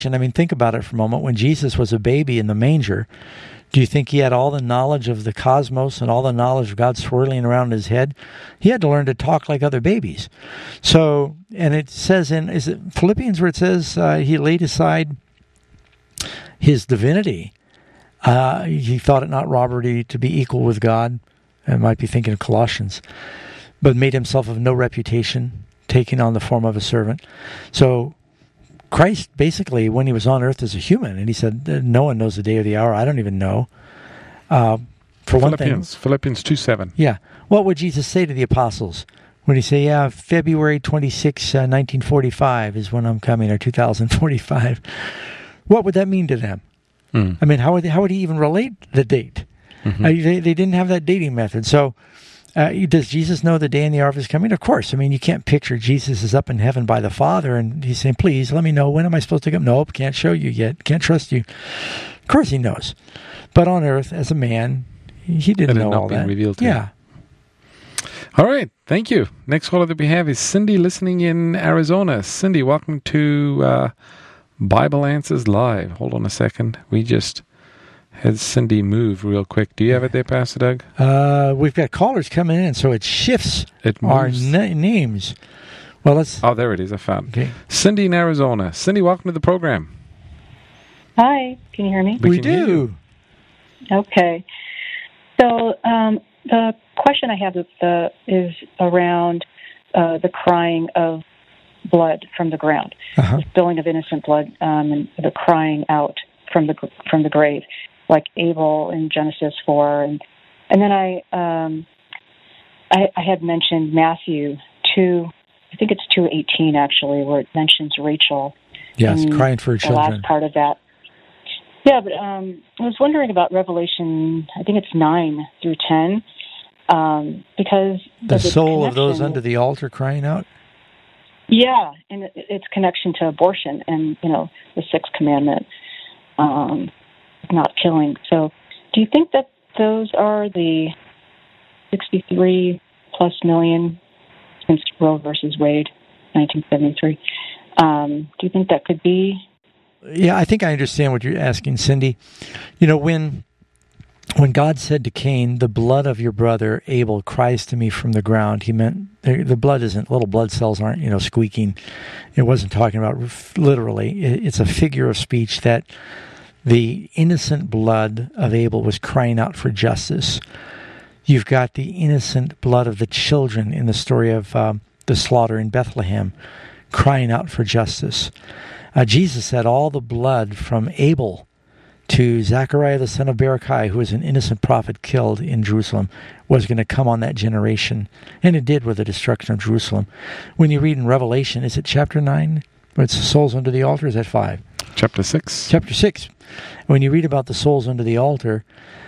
question. I mean, think about it for a moment. When Jesus was a baby in the manger, do you think he had all the knowledge of the cosmos and all the knowledge of God swirling around his head? He had to learn to talk like other babies. So, and it says is it Philippians where it says he laid aside his divinity. He thought it not robbery to be equal with God. I might be thinking of Colossians. But made himself of no reputation, taking on the form of a servant. So Christ, basically, when he was on earth as a human, and he said, no one knows the day or the hour, I don't even know. For one thing, Philippians 2:7. Yeah. What would Jesus say to the apostles? Would he say, February 26, 1945 is when I'm coming, or 2045? What would that mean to them? I mean, how would he even relate the date? They didn't have that dating method. So does Jesus know the day and the hour of his coming? Of course. I mean, you can't picture Jesus is up in heaven by the Father, and he's saying, please, let me know. When am I supposed to come? Nope, can't show you yet. Can't trust you. Of course he knows. But on earth, as a man, he didn't know all that. Revealed to him. All right. Thank you. Next caller that we have is Cindy, listening in Arizona. Cindy, welcome to Bible Answers Live. Hold on a second. We just had Cindy move real quick. Do you have it there, Pastor Doug? We've got callers coming in, so it shifts our names. Well, let's... Oh, there it is. I found it. Okay. Cindy in Arizona. Cindy, welcome to the program. Hi. Can you hear me? We do. Okay. So the question I have is around the crying of blood from the ground, the spilling of innocent blood, and the crying out from the grave, like Abel in Genesis 4, and then I had mentioned Matthew 2, I think it's 2:18 actually, where it mentions Rachel. Yes, crying for her children. The last part of that. Yeah, but I was wondering about Revelation, I think it's 9 through 10, because the soul of those under the altar crying out. Yeah, and its connection to abortion and the sixth commandment. Not killing. So do you think that those are the 63 plus million since Roe versus Wade, 1973? Do you think that could be? Yeah, I think I understand what you're asking, Cindy. When God said to Cain, the blood of your brother Abel cries to me from the ground, he meant the blood isn't, little blood cells aren't, squeaking. It wasn't talking about literally. It's a figure of speech that the innocent blood of Abel was crying out for justice. You've got the innocent blood of the children in the story of the slaughter in Bethlehem crying out for justice. Jesus said all the blood from Abel to Zechariah the son of Berechiah, who was an innocent prophet killed in Jerusalem, was going to come on that generation. And it did with the destruction of Jerusalem. When you read in Revelation, is it chapter 9? Where it's the souls under the altar? Is that 5? Chapter 6. Chapter 6. When you read about the souls under the altar,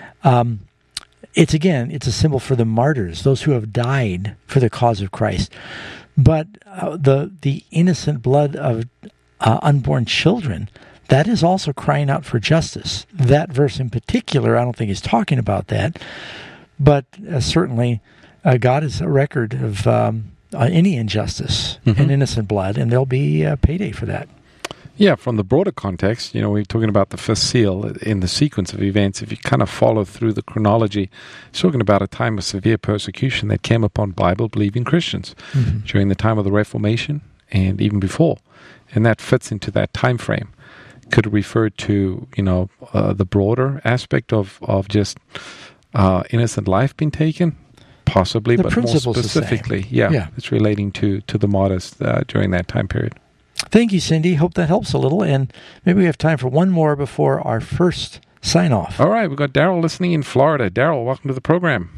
it's a symbol for the martyrs, those who have died for the cause of Christ. But the innocent blood of unborn children, that is also crying out for justice. That verse in particular, I don't think is talking about that, but certainly God is a record of any injustice and innocent blood, and there'll be a payday for that. Yeah, from the broader context, we're talking about the first seal in the sequence of events. If you kind of follow through the chronology, it's talking about a time of severe persecution that came upon Bible-believing Christians during the time of the Reformation and even before. And that fits into that time frame. Could refer to, the broader aspect of just innocent life being taken? Possibly, but more specifically, it's relating to the martyrs during that time period. Thank you, Cindy. Hope that helps a little. And maybe we have time for one more before our first sign-off. All right. We've got Daryl listening in Florida. Daryl, welcome to the program.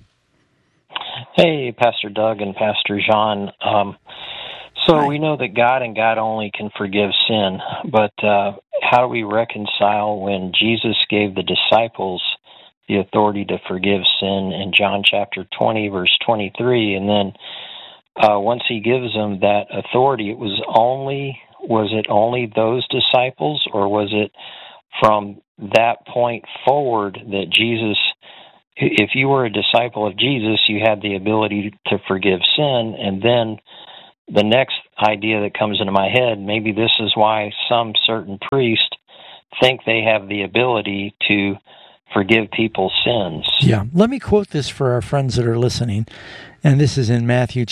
Hey, Pastor Doug and Pastor Jean. So we know that God and God only can forgive sin, but how do we reconcile when Jesus gave the disciples the authority to forgive sin in John chapter 20, verse 23, and then once he gives them that authority, was it only those disciples, or was it from that point forward that Jesus, if you were a disciple of Jesus, you had the ability to forgive sin, and then the next idea that comes into my head, maybe this is why some certain priests think they have the ability to forgive people's sins. Yeah. Let me quote this for our friends that are listening. And this is in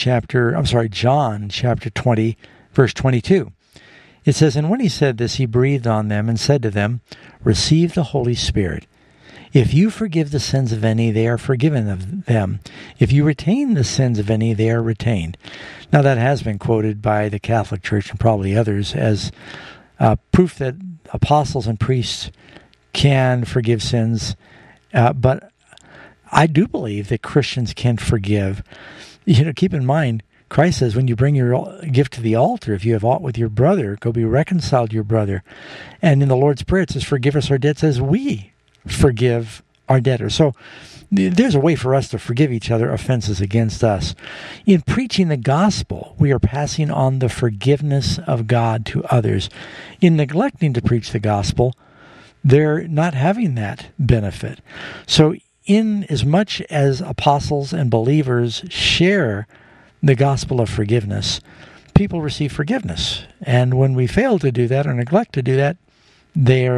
John chapter 20, verse 22. It says, "And when he said this, he breathed on them and said to them, 'Receive the Holy Spirit. If you forgive the sins of any, they are forgiven of them. If you retain the sins of any, they are retained.'" Now, that has been quoted by the Catholic Church and probably others as proof that apostles and priests can forgive sins. But I do believe that Christians can forgive. Keep in mind, Christ says, when you bring your gift to the altar, if you have aught with your brother, go be reconciled to your brother. And in the Lord's Prayer, it says, "Forgive us our debts as we forgive our debtors." So there's a way for us to forgive each other offenses against us. In preaching the gospel, we are passing on the forgiveness of God to others. In neglecting to preach the gospel, they're not having that benefit. So in as much as apostles and believers share the gospel of forgiveness, people receive forgiveness. And when we fail to do that or neglect to do that, they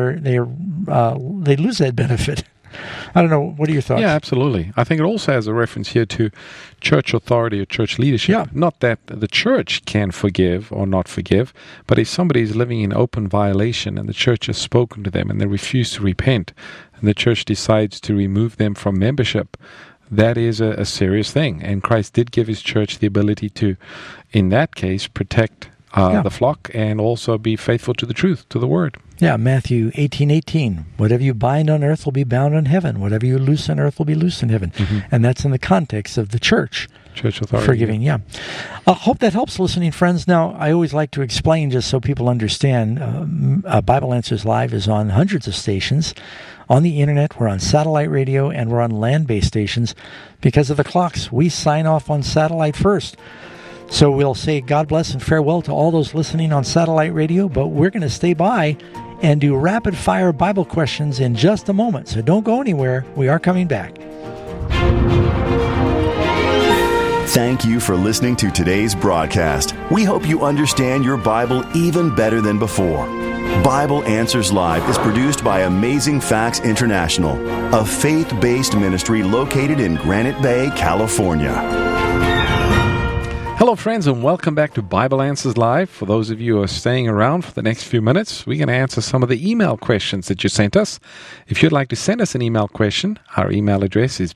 lose that benefit. I don't know. What are your thoughts? Yeah, absolutely. I think it also has a reference here to church authority or church leadership. Yeah. Not that the church can forgive or not forgive, but if somebody is living in open violation and the church has spoken to them and they refuse to repent and the church decides to remove them from membership, that is a serious thing. And Christ did give his church the ability to, in that case, protect the flock and also be faithful to the truth, to the word. Yeah, Matthew 18:18. "Whatever you bind on earth will be bound in heaven. Whatever you loose on earth will be loosed in heaven." Mm-hmm. And that's in the context of the church. Church authority. Forgiving, yeah. I hope that helps, listening friends. Now, I always like to explain just so people understand. Bible Answers Live is on hundreds of stations. On the internet, we're on satellite radio, and we're on land-based stations. Because of the clocks, we sign off on satellite first. So we'll say God bless and farewell to all those listening on satellite radio, but we're going to stay by and do rapid-fire Bible questions in just a moment. So don't go anywhere. We are coming back. Thank you for listening to today's broadcast. We hope you understand your Bible even better than before. Bible Answers Live is produced by Amazing Facts International, a faith-based ministry located in Granite Bay, California. Hello, friends, and welcome back to Bible Answers Live. For those of you who are staying around for the next few minutes, we're going to answer some of the email questions that you sent us. If you'd like to send us an email question, our email address is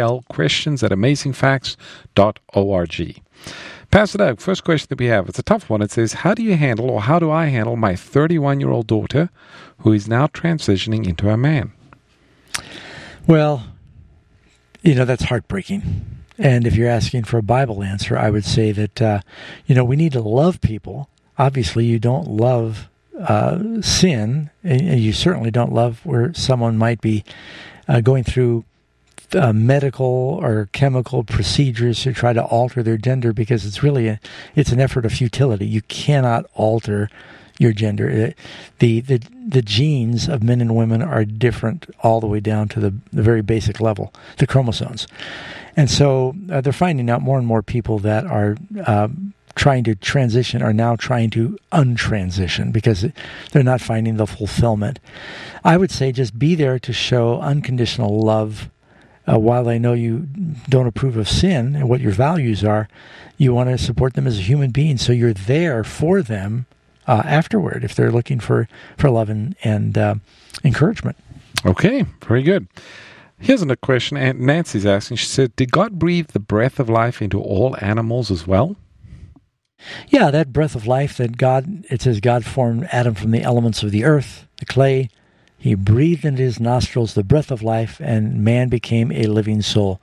balquestions@amazingfacts.org. Pastor Doug, first question that we have, it's a tough one. It says, how do I handle my 31-year-old daughter who is now transitioning into a man? Well, that's heartbreaking. And if you're asking for a Bible answer, I would say that, we need to love people. Obviously, you don't love sin, and you certainly don't love where someone might be going through medical or chemical procedures to try to alter their gender, because it's an effort of futility. You cannot alter your gender. The genes of men and women are different all the way down to the very basic level, the chromosomes. And so they're finding out more and more people that are trying to transition are now trying to untransition because they're not finding the fulfillment. I would say just be there to show unconditional love. While I know you don't approve of sin and what your values are, you want to support them as a human being. So you're there for them afterward if they're looking for love and encouragement. Okay, very good. Here's a question Nancy's asking. She said, did God breathe the breath of life into all animals as well? Yeah, that breath of life that it says God formed Adam from the elements of the earth, the clay. He breathed into his nostrils the breath of life, and man became a living soul.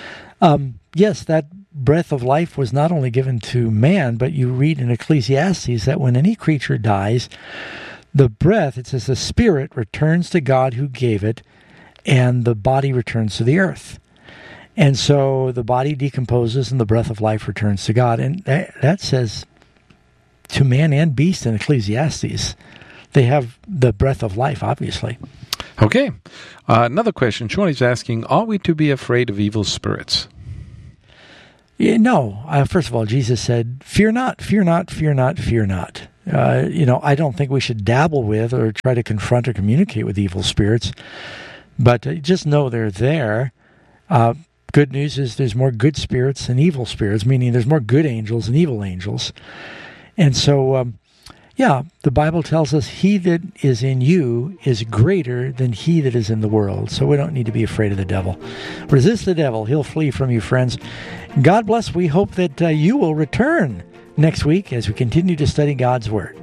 Yes, that breath of life was not only given to man, but you read in Ecclesiastes that when any creature dies, the breath, it says the spirit returns to God who gave it, and the body returns to the earth. And so the body decomposes and the breath of life returns to God. And that says to man and beast in Ecclesiastes, they have the breath of life, obviously. Okay. Another question. Shawnee's asking, are we to be afraid of evil spirits? No. First of all, Jesus said, fear not, fear not, fear not, fear not. I don't think we should dabble with or try to confront or communicate with evil spirits, but just know they're there. Good news is there's more good spirits than evil spirits, meaning there's more good angels than evil angels. And so, the Bible tells us he that is in you is greater than he that is in the world. So we don't need to be afraid of the devil. Resist the devil. He'll flee from you, friends. God bless. We hope that you will return next week as we continue to study God's Word.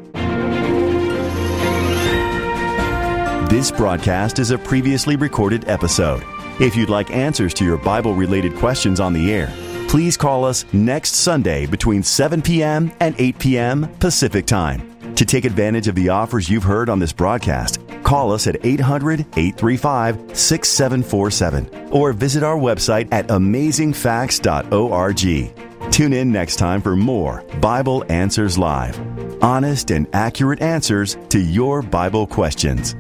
This broadcast is a previously recorded episode. If you'd like answers to your Bible-related questions on the air, please call us next Sunday between 7 p.m. and 8 p.m. Pacific Time. To take advantage of the offers you've heard on this broadcast, call us at 800-835-6747 or visit our website at amazingfacts.org. Tune in next time for more Bible Answers Live. Honest and accurate answers to your Bible questions.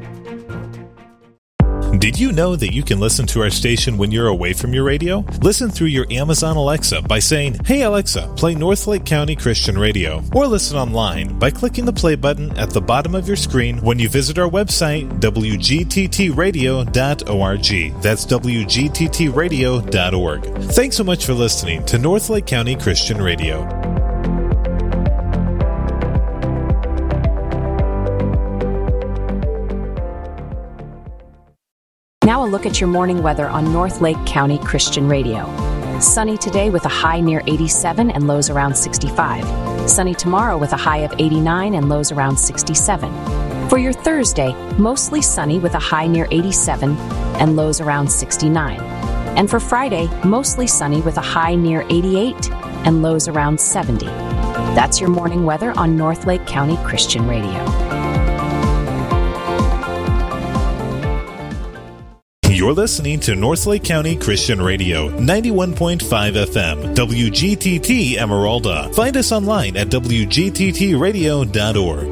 Did you know that you can listen to our station when you're away from your radio? Listen through your Amazon Alexa by saying, "Hey Alexa, play Northlake County Christian Radio." Or listen online by clicking the play button at the bottom of your screen when you visit our website, wgttradio.org. That's wgttradio.org. Thanks so much for listening to Northlake County Christian Radio. Now a look at your morning weather on Northlake County Christian Radio. Sunny today with a high near 87 and lows around 65. Sunny tomorrow with a high of 89 and lows around 67. For your Thursday, mostly sunny with a high near 87 and lows around 69. And for Friday, mostly sunny with a high near 88 and lows around 70. That's your morning weather on Northlake County Christian Radio. You're listening to Northlake County Christian Radio, 91.5 FM, WGTT Emeralda. Find us online at wgttradio.org.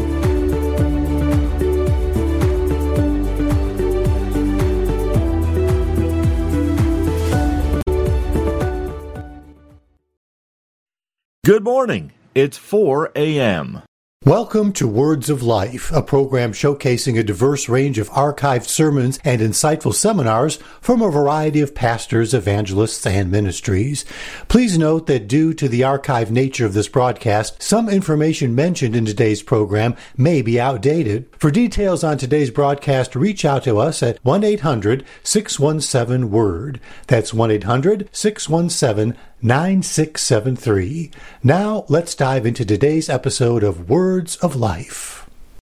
Good morning. It's 4 a.m. Welcome to Words of Life, a program showcasing a diverse range of archived sermons and insightful seminars from a variety of pastors, evangelists, and ministries. Please note that due to the archived nature of this broadcast, some information mentioned in today's program may be outdated. For details on today's broadcast, reach out to us at 1-800-617-WORD. That's 1-800-617-9673. Now, let's dive into today's episode of Words of Life.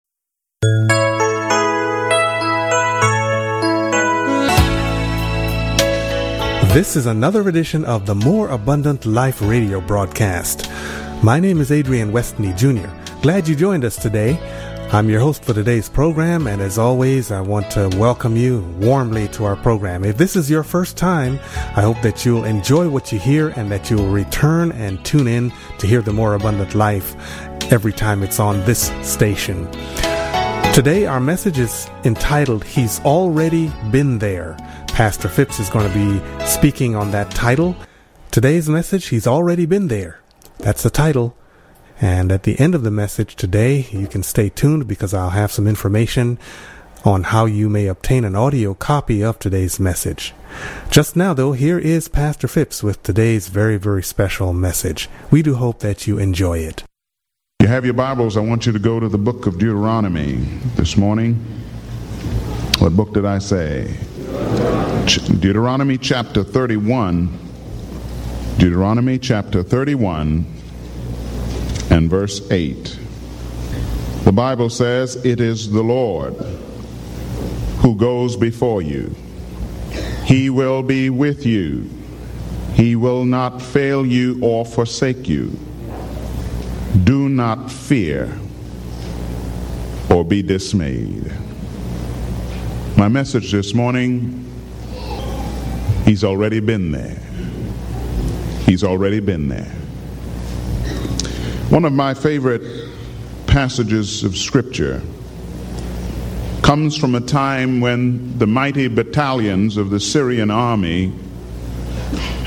This is another edition of the More Abundant Life radio broadcast. My name is Adrian Westney Jr. Glad you joined us today. I'm your host for today's program, and as always, I want to welcome you warmly to our program. If this is your first time, I hope that you'll enjoy what you hear and that you'll return and tune in to hear the More Abundant Life every time it's on this station. Today, our message is entitled, He's Already Been There. Pastor Phipps is going to be speaking on that title. Today's message, He's Already Been There. That's the title. And at the end of the message today, you can stay tuned because I'll have some information on how you may obtain an audio copy of today's message. Just now, though, here is Pastor Phipps with today's very, very special message. We do hope that you enjoy it. You have your Bibles. I want you to go to the book of Deuteronomy this morning. What book did I say? Deuteronomy chapter 31. Deuteronomy chapter 31. And verse 8. The Bible says, "It is the Lord who goes before you. He will be with you. He will not fail you or forsake you. Do not fear or be dismayed." My message this morning, He's already been there. He's already been there. One of my favorite passages of Scripture comes from a time when the mighty battalions of the Syrian army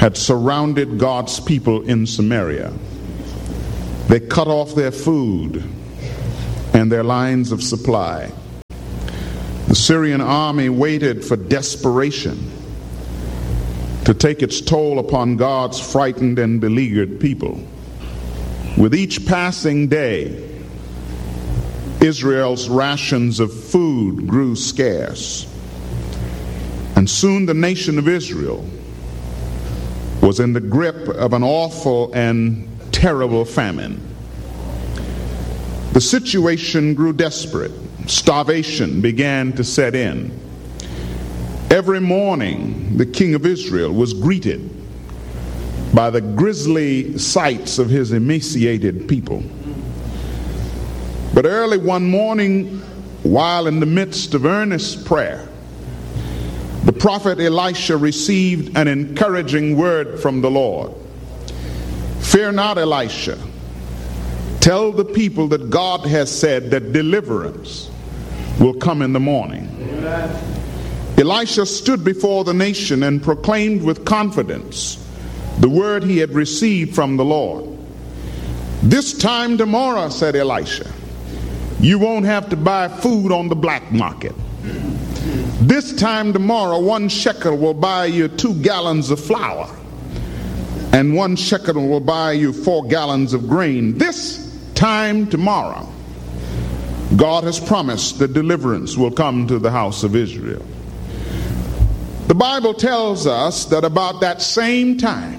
had surrounded God's people in Samaria. They cut off their food and their lines of supply. The Syrian army waited for desperation to take its toll upon God's frightened and beleaguered people. With each passing day, Israel's rations of food grew scarce. And soon the nation of Israel was in the grip of an awful and terrible famine. The situation grew desperate. Starvation began to set in. Every morning, the king of Israel was greeted by the grisly sights of his emaciated people. But early one morning, while in the midst of earnest prayer, the prophet Elisha received an encouraging word from the Lord. Fear not, Elisha. Tell the people that God has said that deliverance will come in the morning. Amen. Elisha stood before the nation and proclaimed with confidence the word he had received from the Lord. This time tomorrow, said Elisha, you won't have to buy food on the black market. This time tomorrow, 1 shekel will buy you 2 gallons of flour, and 1 shekel will buy you 4 gallons of grain. This time tomorrow, God has promised that deliverance will come to the house of Israel. The Bible tells us that about that same time,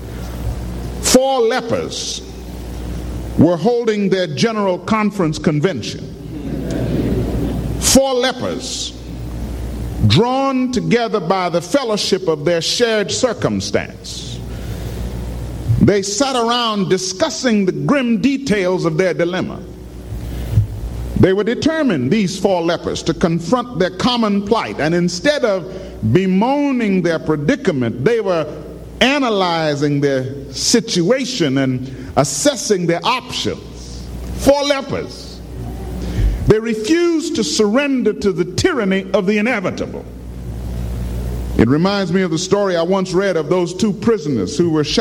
4 lepers were holding their general conference convention. 4 lepers, drawn together by the fellowship of their shared circumstance. They sat around discussing the grim details of their dilemma. They were determined, these 4 lepers, to confront their common plight, and instead of bemoaning their predicament, they were analyzing their situation and assessing their options. 4 lepers. They refused to surrender to the tyranny of the inevitable. It reminds me of the story I once read of those 2 prisoners who were shot